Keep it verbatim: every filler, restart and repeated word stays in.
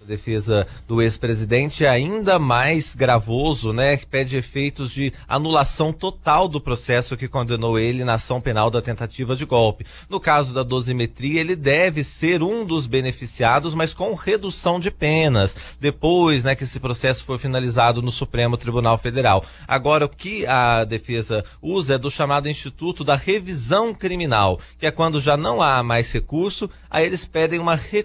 A defesa do ex-presidente é ainda mais gravoso, né? Que pede efeitos de anulação total do processo que condenou ele na ação penal da tentativa de golpe. No caso da dosimetria, ele deve ser um dos beneficiados, mas com redução de penas, depois, né, que esse processo for finalizado no Supremo Tribunal Federal. Agora, o que a defesa usa é do chamado Instituto da Revisão Criminal, que é quando já não há mais recurso, aí eles pedem uma